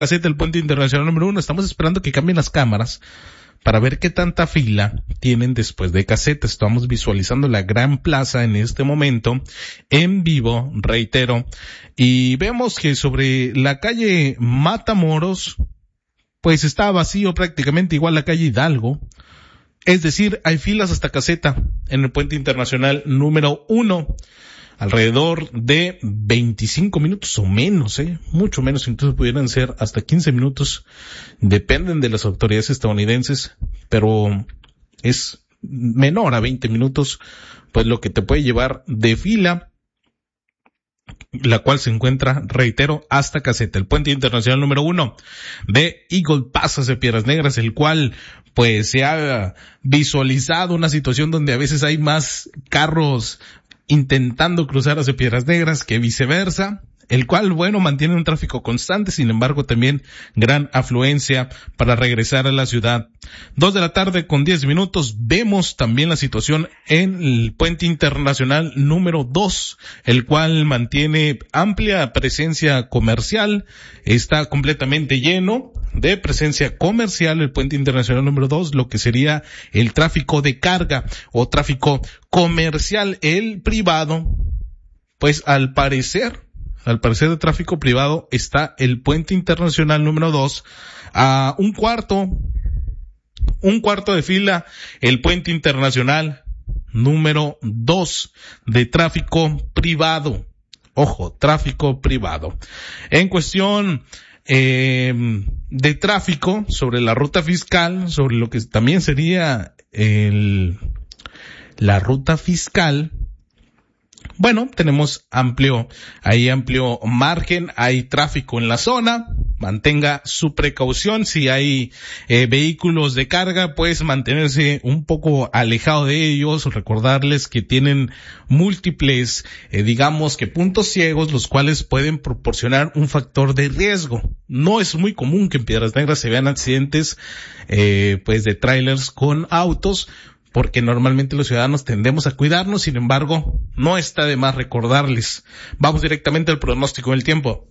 Caseta, el puente internacional número 1. Estamos esperando que cambien las cámaras para ver qué tanta fila tienen después de Caseta. Estamos visualizando la Gran Plaza en este momento, en vivo, reitero, y vemos que sobre la calle Matamoros, pues está vacío prácticamente, igual la calle Hidalgo. Es decir, hay filas hasta Caseta en el puente internacional número 1. Alrededor de 25 minutos o menos, mucho menos, incluso pudieran ser hasta 15 minutos, dependen de las autoridades estadounidenses, pero es menor a 20 minutos, pues lo que te puede llevar de fila, la cual se encuentra, reitero, hasta Caseta, el puente internacional número 1 de Eagle Pass hacia Piedras Negras, el cual pues se ha visualizado una situación donde a veces hay más carros intentando cruzar hacia Piedras Negras que viceversa, el cual, bueno, mantiene un tráfico constante, sin embargo también gran afluencia para regresar a la ciudad. 2:10 p.m, vemos también la situación en el puente internacional número 2, el cual mantiene amplia presencia comercial, está completamente lleno de presencia comercial el puente internacional número 2, lo que sería el tráfico de carga o tráfico comercial. El privado, pues al parecer de tráfico privado está el puente internacional número 2 a un cuarto de fila, el puente internacional número 2 de tráfico privado. Ojo, tráfico privado. En cuestión de tráfico sobre la ruta fiscal, sobre lo que también sería la ruta fiscal, bueno, tenemos amplio margen, hay tráfico en la zona, mantenga su precaución, si hay vehículos de carga, pues mantenerse un poco alejado de ellos, recordarles que tienen múltiples, digamos que puntos ciegos, los cuales pueden proporcionar un factor de riesgo. No es muy común que en Piedras Negras se vean accidentes, pues de trailers con autos, porque normalmente los ciudadanos tendemos a cuidarnos, sin embargo, no está de más recordarles. Vamos directamente al pronóstico del tiempo.